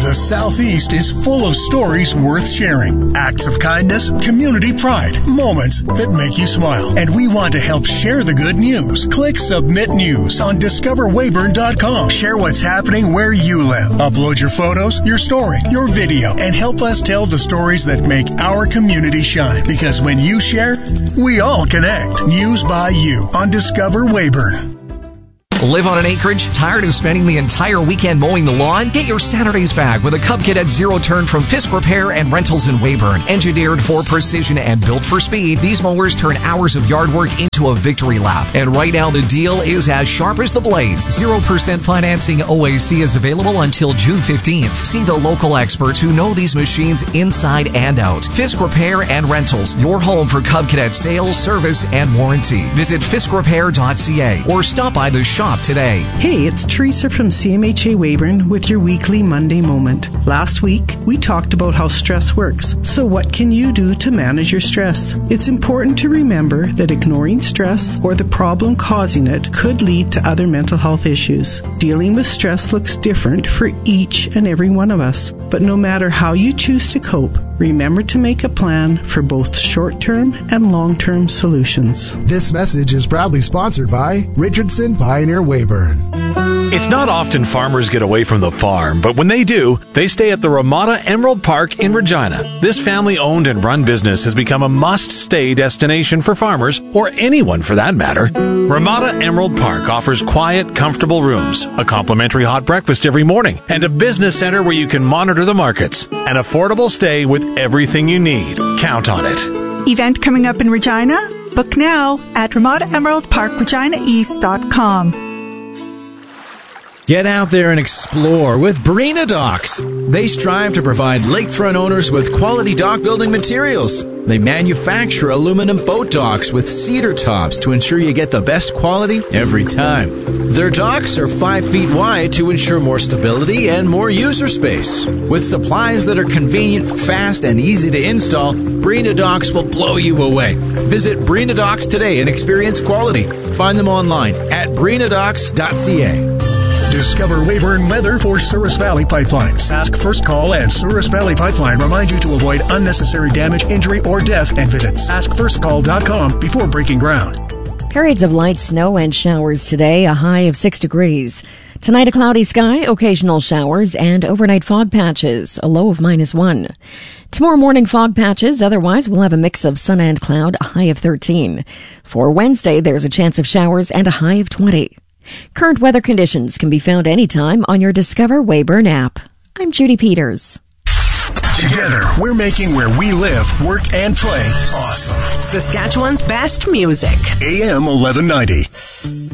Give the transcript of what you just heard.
The Southeast is full of stories worth sharing. Acts of kindness, community pride, moments that make you smile. And we want to help share the good news. Click Submit News on DiscoverWeyburn.com. Share what's happening where you live. Upload your photos, your story, your video, and help us tell the stories that make our community shine. Because when you share, we all connect. News by you on Discover Weyburn. Live on an acreage? Tired of spending the entire weekend mowing the lawn? Get your Saturdays back with a Cub Cadet Zero Turn from Fisk Repair and Rentals in Weyburn. Engineered for precision and built for speed, these mowers turn hours of yard work into a victory lap. And right now the deal is as sharp as the blades. 0% financing OAC is available until June 15th. See the local experts who know these machines inside and out. Fisk Repair and Rentals, your home for Cub Cadet sales, service, and warranty. Visit fiskrepair.ca or stop by the shop today. Hey, it's Teresa from CMHA Weyburn with your weekly Monday Moment. Last week, we talked about how stress works. So what can you do to manage your stress? It's important to remember that ignoring stress or the problem causing it could lead to other mental health issues. Dealing with stress looks different for each and every one of us. But no matter how you choose to cope, remember to make a plan for both short-term and long-term solutions. This message is proudly sponsored by Richardson Pioneer Weyburn. It's not often farmers get away from the farm, but when they do, they stay at the Ramada Emerald Park in Regina. This family-owned and run business has become a must-stay destination for farmers, or anyone for that matter. Ramada Emerald Park offers quiet, comfortable rooms, a complimentary hot breakfast every morning, and a business center where you can monitor the markets. An affordable stay with everything you need. Count on it. Event coming up in Regina? Book now at Ramada Emerald Park, ReginaEast.com. Get out there and explore with Barina Docks. They strive to provide lakefront owners with quality dock building materials. They manufacture aluminum boat docks with cedar tops to ensure you get the best quality every time. Their docks are 5 feet wide to ensure more stability and more user space. With supplies that are convenient, fast, and easy to install, Barina Docks will blow you away. Visit Barina Docks today and experience quality. Find them online at barinadocks.ca. Discover Weyburn weather for Souris Valley Pipeline. Sask First Call and Souris Valley Pipeline remind you to avoid unnecessary damage, injury, or death, and visit saskfirstcall.com before breaking ground. Periods of light snow and showers today, a high of 6 degrees. Tonight, a cloudy sky, occasional showers, and overnight fog patches, a low of -1. Tomorrow morning, fog patches. Otherwise, we'll have a mix of sun and cloud, a high of 13. For Wednesday, there's a chance of showers and a high of 20. Current weather conditions can be found anytime on your Discover Weyburn app. I'm Judy Peters. Together, we're making where we live, work, and play awesome. Saskatchewan's best music. AM 1190.